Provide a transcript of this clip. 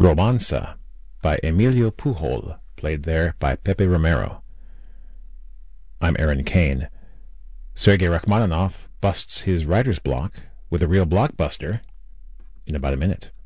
Romanza by Emilio Pujol, played there by Pepe Romero. I'm Aaron Kane. Sergei Rachmaninoff busts his writer's block with a real blockbuster in about a minute.